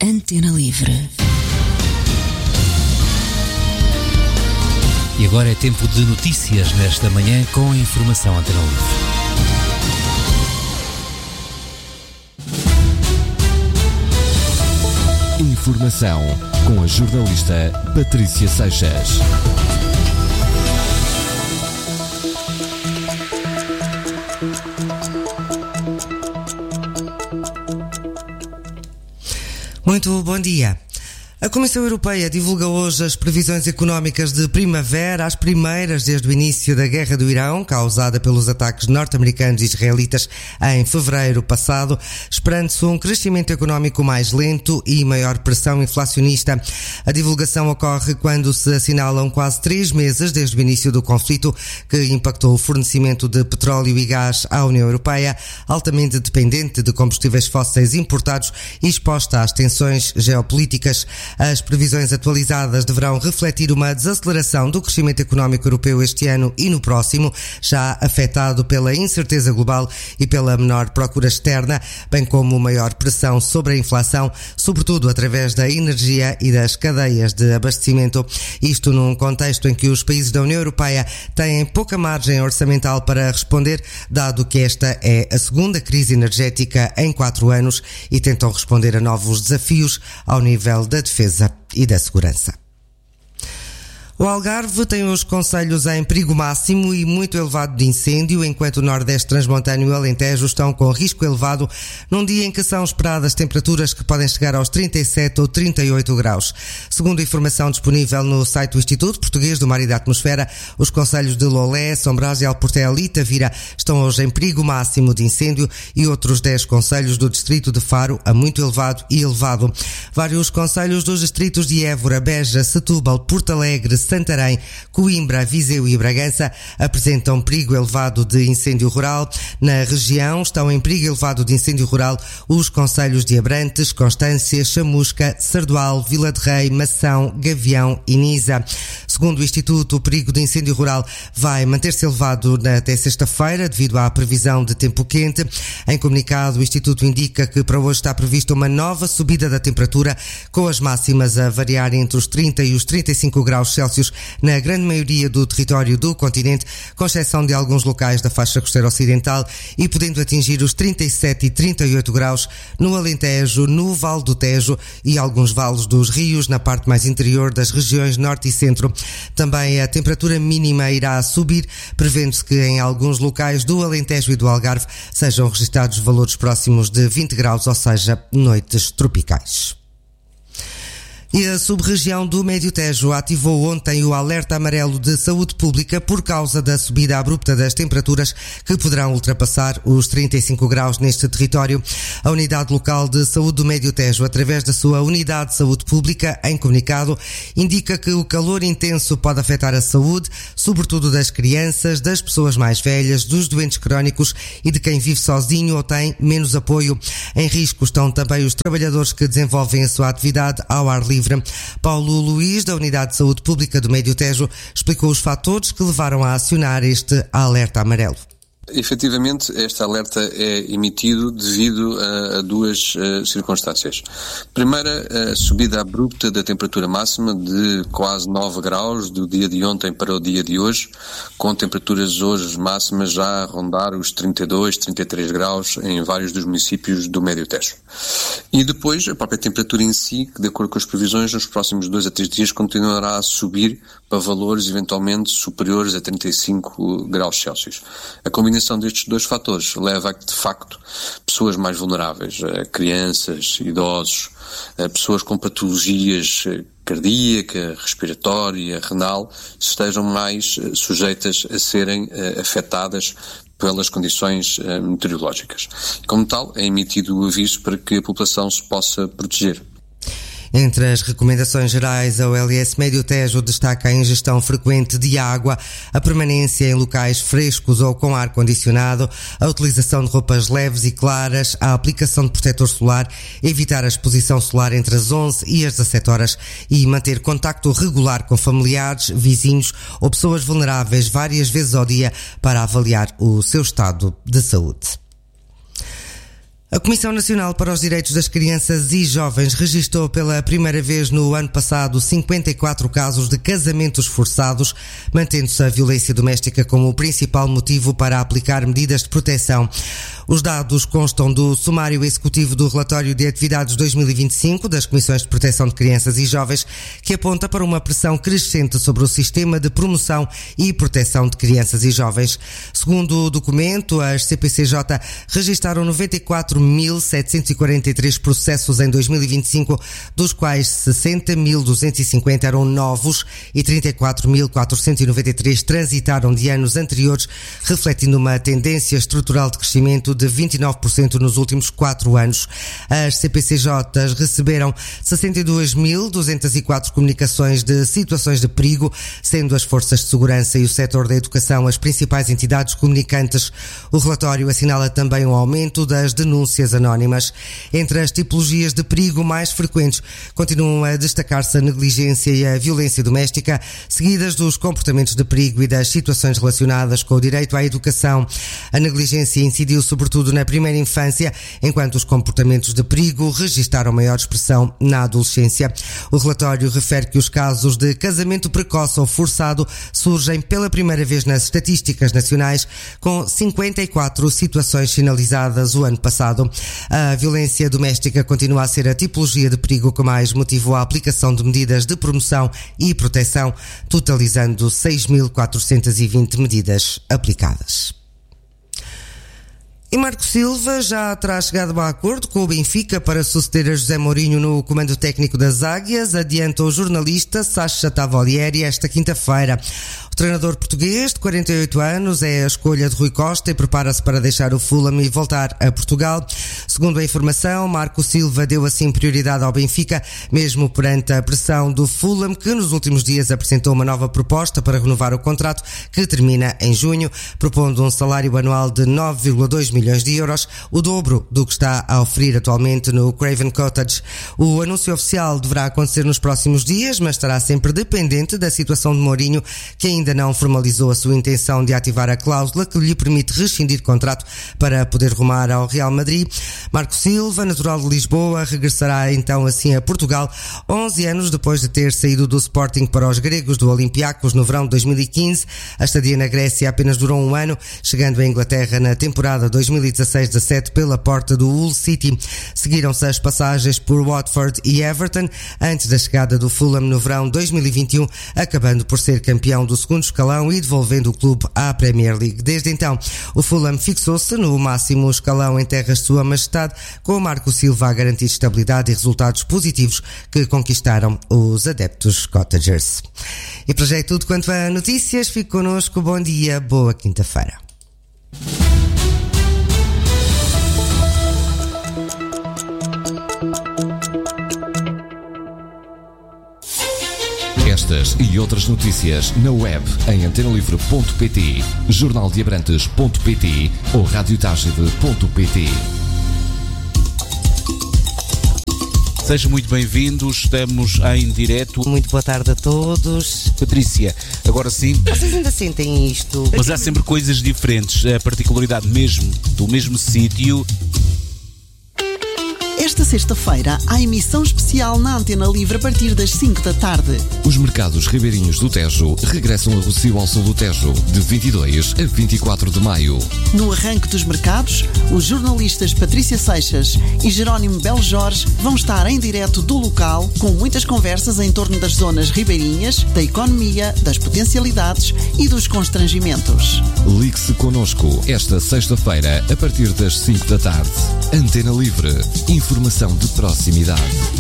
Antena Livre. E agora é tempo de notícias nesta manhã com a informação Antena Livre. Informação com a jornalista Patrícia Seixas. Muito bom dia. A Comissão Europeia divulga hoje as previsões económicas de primavera, as primeiras desde o início da guerra do Irão, causada pelos ataques norte-americanos e israelitas em fevereiro passado, esperando-se um crescimento económico mais lento e maior pressão inflacionista. A divulgação ocorre quando se assinalam quase 3 meses desde o início do conflito, que impactou o fornecimento de petróleo e gás à União Europeia, altamente dependente de combustíveis fósseis importados e exposta às tensões geopolíticas. As previsões atualizadas deverão refletir uma desaceleração do crescimento económico europeu este ano e no próximo, já afetado pela incerteza global e pela menor procura externa, bem como maior pressão sobre a inflação, sobretudo através da energia e das cadeias de abastecimento. Isto num contexto em que os países da União Europeia têm pouca margem orçamental para responder, dado que esta é a segunda crise energética em 4 anos e tentam responder a novos desafios ao nível da defesa e da segurança. O Algarve tem os concelhos em perigo máximo e muito elevado de incêndio, enquanto o Nordeste Transmontano e o Alentejo estão com risco elevado num dia em que são esperadas temperaturas que podem chegar aos 37 ou 38 graus. Segundo a informação disponível no site do Instituto Português do Mar e da Atmosfera, os concelhos de Lolé, São Brás de Alportel e Tavira estão hoje em perigo máximo de incêndio e outros 10 concelhos do distrito de Faro a muito elevado e elevado. Vários concelhos dos distritos de Évora, Beja, Setúbal, Porto Alegre, Santarém, Coimbra, Viseu e Bragança apresentam perigo elevado de incêndio rural. Na região estão em perigo elevado de incêndio rural os concelhos de Abrantes, Constância, Chamusca, Sardual, Vila de Rei, Mação, Gavião e Nisa. Segundo o Instituto, o perigo de incêndio rural vai manter-se elevado até sexta-feira devido à previsão de tempo quente. Em comunicado, o Instituto indica que para hoje está prevista uma nova subida da temperatura, com as máximas a variar entre os 30 e os 35 graus Celsius na grande maioria do território do continente, com exceção de alguns locais da faixa costeira ocidental, e podendo atingir os 37 e 38 graus no Alentejo, no Vale do Tejo e alguns vales dos rios na parte mais interior das regiões norte e centro. Também a temperatura mínima irá subir, prevendo-se que em alguns locais do Alentejo e do Algarve sejam registrados valores próximos de 20 graus, ou seja, noites tropicais. E a sub-região do Médio Tejo ativou ontem o alerta amarelo de saúde pública por causa da subida abrupta das temperaturas que poderão ultrapassar os 35 graus neste território. A Unidade Local de Saúde do Médio Tejo, através da sua Unidade de Saúde Pública, em comunicado, indica que o calor intenso pode afetar a saúde, sobretudo das crianças, das pessoas mais velhas, dos doentes crónicos e de quem vive sozinho ou tem menos apoio. Em risco estão também os trabalhadores que desenvolvem a sua atividade ao ar livre. Paulo Luís, da Unidade de Saúde Pública do Médio Tejo, explicou os fatores que levaram a acionar este alerta amarelo. Efetivamente, este alerta é emitido devido a duas circunstâncias. Primeira, a subida abrupta da temperatura máxima de quase 9 graus do dia de ontem para o dia de hoje, com temperaturas hoje máximas já a rondar os 32, 33 graus em vários dos municípios do Médio Tejo. E depois, a própria temperatura em si, que de acordo com as previsões, nos próximos 2 a 3 dias continuará a subir para valores eventualmente superiores a 35 graus Celsius. A combinação destes dois fatores leva a que, de facto, pessoas mais vulneráveis, crianças, idosos, pessoas com patologias cardíaca, respiratória, renal, estejam mais sujeitas a serem afetadas pelas condições meteorológicas. Como tal, é emitido o aviso para que a população se possa proteger. Entre as recomendações gerais, a OLS Médio Tejo destaca a ingestão frequente de água, a permanência em locais frescos ou com ar-condicionado, a utilização de roupas leves e claras, a aplicação de protetor solar, evitar a exposição solar entre as 11 e as 17 horas e manter contacto regular com familiares, vizinhos ou pessoas vulneráveis várias vezes ao dia para avaliar o seu estado de saúde. A Comissão Nacional para os Direitos das Crianças e Jovens registrou pela primeira vez no ano passado 54 casos de casamentos forçados, mantendo-se a violência doméstica como o principal motivo para aplicar medidas de proteção. Os dados constam do sumário executivo do relatório de atividades 2025 das Comissões de Proteção de Crianças e Jovens, que aponta para uma pressão crescente sobre o sistema de promoção e proteção de crianças e jovens. Segundo o documento, as CPCJ registaram 94.743 processos em 2025, dos quais 60.250 eram novos e 34.493 transitaram de anos anteriores, refletindo uma tendência estrutural de crescimento de 29% nos últimos 4 anos. As CPCJs receberam 62.204 comunicações de situações de perigo, sendo as forças de segurança e o setor da educação as principais entidades comunicantes. O relatório assinala também o aumento das denúncias anónimas. Entre as tipologias de perigo mais frequentes, continuam a destacar-se a negligência e a violência doméstica, seguidas dos comportamentos de perigo e das situações relacionadas com o direito à educação. A negligência incidiu sobretudo na primeira infância, enquanto os comportamentos de perigo registaram maior expressão na adolescência. O relatório refere que os casos de casamento precoce ou forçado surgem pela primeira vez nas estatísticas nacionais, com 54 situações sinalizadas o ano passado. A violência doméstica continua a ser a tipologia de perigo que mais motivou a aplicação de medidas de promoção e proteção, totalizando 6.420 medidas aplicadas. E Marco Silva já terá chegado a acordo com o Benfica para suceder a José Mourinho no comando técnico das Águias, adianta o jornalista Sacha Tavolieri esta quinta-feira. O treinador português, de 48 anos, é a escolha de Rui Costa e prepara-se para deixar o Fulham e voltar a Portugal. Segundo a informação, Marco Silva deu assim prioridade ao Benfica, mesmo perante a pressão do Fulham, que nos últimos dias apresentou uma nova proposta para renovar o contrato, que termina em junho, propondo um salário anual de 9,2 milhões de euros, o dobro do que está a oferir atualmente no Craven Cottage. O anúncio oficial deverá acontecer nos próximos dias, mas estará sempre dependente da situação de Mourinho, que ainda não formalizou a sua intenção de ativar a cláusula que lhe permite rescindir contrato para poder rumar ao Real Madrid. Marco Silva, natural de Lisboa, regressará então assim a Portugal 11 anos depois de ter saído do Sporting para os gregos do Olympiacos no verão de 2015. A estadia na Grécia apenas durou um ano, chegando à Inglaterra na temporada 2016-17 pela porta do Hull City. Seguiram-se as passagens por Watford e Everton antes da chegada do Fulham no verão 2021, acabando por ser campeão do segundo escalão e devolvendo o clube à Premier League. Desde então, o Fulham fixou-se no máximo escalão em terras de Sua Majestade, com o Marco Silva a garantir estabilidade e resultados positivos que conquistaram os adeptos Cottagers. E para já é tudo quanto a notícias. Fique connosco. Bom dia, boa quinta-feira. Estas e outras notícias na web em antenalivre.pt, jornaldeabrantes.pt ou radiotagide.pt. Sejam muito bem-vindos, estamos em direto. Muito boa tarde a todos. Patrícia, agora sim. Vocês ainda sentem isto? Mas há sempre coisas diferentes, a particularidade mesmo do mesmo sítio. Esta sexta-feira há emissão especial na Antena Livre a partir das 5 da tarde. Os mercados ribeirinhos do Tejo regressam a Rossio ao Sul do Tejo, de 22 a 24 de maio. No arranque dos mercados, os jornalistas Patrícia Seixas e Jerónimo Belo Jorge vão estar em direto do local, com muitas conversas em torno das zonas ribeirinhas, da economia, das potencialidades e dos constrangimentos. Ligue-se connosco esta sexta-feira a partir das 5 da tarde. Antena Livre. Informação de proximidade.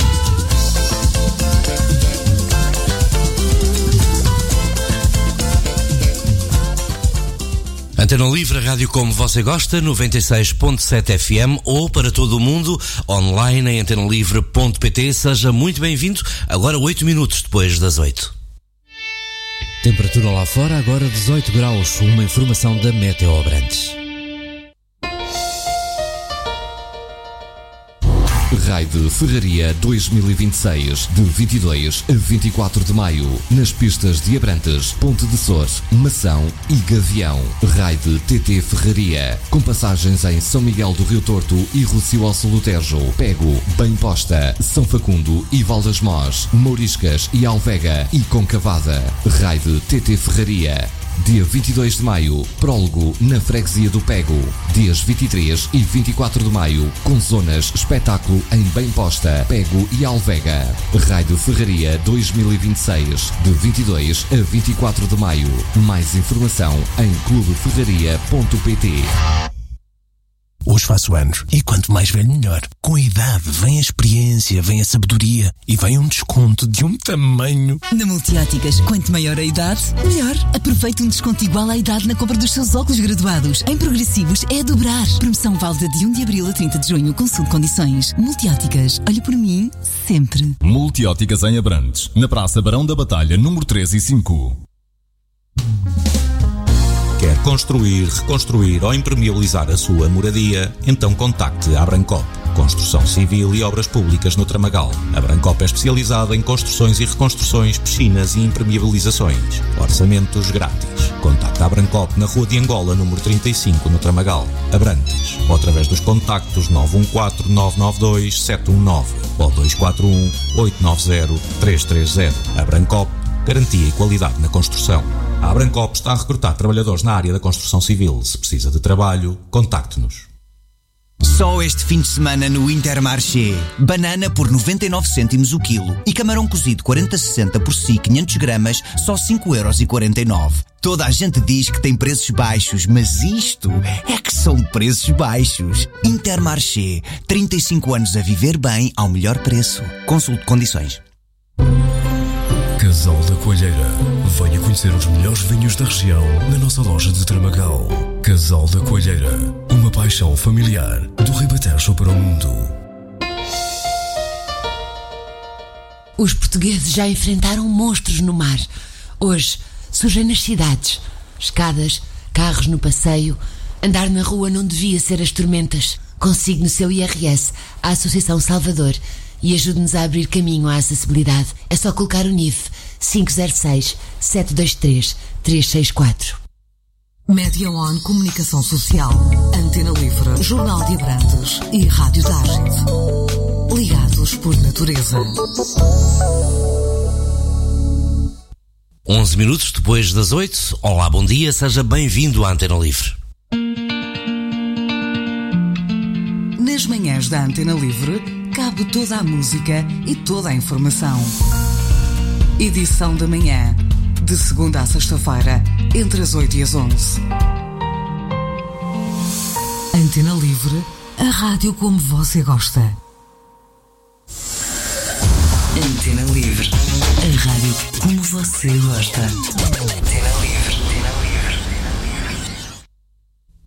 Antena Livre, rádio como você gosta, 96.7 FM ou para todo o mundo, online em antenalivre.pt. Seja muito bem-vindo, agora 8 minutos depois das 8. Temperatura lá fora, agora 18 graus, uma informação da Meteo Abrantes. Raid Ferraria 2026, de 22 a 24 de maio, nas pistas de Abrantes, Ponte de Sores, Mação e Gavião. Raid TT Ferraria, com passagens em São Miguel do Rio Torto e Rocio ao Solutejo, Pego, Bem Posta, São Facundo e Valdas Mós, Mouriscas e Alvega e Concavada. Raid TT Ferraria. Dia 22 de maio, prólogo na freguesia do Pego. Dias 23 e 24 de maio, com zonas espetáculo em Bem Posta, Pego e Alvega. Raid Ferraria 2026, de 22 a 24 de maio. Mais informação em clubeferraria.pt. Hoje faço anos e quanto mais velho melhor. Com a idade vem a experiência, vem a sabedoria e vem um desconto de um tamanho. Na Multióticas, quanto maior a idade, melhor. Aproveite um desconto igual à idade na compra dos seus óculos graduados. Em progressivos é a dobrar. Promoção válida de 1 de abril a 30 de junho. Consulte condições. Multióticas, olhe por mim sempre. Multióticas em Abrantes, na Praça Barão da Batalha, número 3 e 5. Quer construir, reconstruir ou impermeabilizar a sua moradia? Então contacte a Abrancop. Construção civil e obras públicas no Tramagal. A Abrancop é especializada em construções e reconstruções, piscinas e impermeabilizações. Orçamentos grátis. Contacte a Abrancop na Rua de Angola, número 35, no Tramagal, Abrantes. Ou através dos contactos 914-992-719 ou 241-890-330. Abrancop, garantia e qualidade na construção. A Abrancop está a recrutar trabalhadores na área da construção civil. Se precisa de trabalho, contacte-nos. Só este fim de semana no Intermarché. Banana por 99 cêntimos o quilo e camarão cozido 40-60 por si 500 gramas, só 5,49€. Toda a gente diz que tem preços baixos, mas isto é que são preços baixos. Intermarché, 35 anos a viver bem ao melhor preço. Consulte condições. Casal da Coalheira. Venha conhecer os melhores vinhos da região na nossa loja de Tramagal. Casal da Coalheira. Uma paixão familiar do Ribatejo para o mundo. Os portugueses já enfrentaram monstros no mar. Hoje surgem nas cidades. Escadas, carros no passeio. Andar na rua não devia ser as tormentas. Consigne no seu IRS a Associação Salvador e ajude-nos a abrir caminho à acessibilidade. É só colocar o NIF 506-723-364. Média One Comunicação Social, Antena Livre, Jornal de Abrantes e Rádio Target. Ligados por natureza. 11 minutos depois das 8. Olá, bom dia, seja bem-vindo à Antena Livre. Nas manhãs da Antena Livre, cabe toda a música e toda a informação. Edição da manhã, de segunda a sexta-feira, entre as 8 e as 11. Antena Livre, a rádio como você gosta. Antena Livre, a rádio como você gosta. Antena Livre.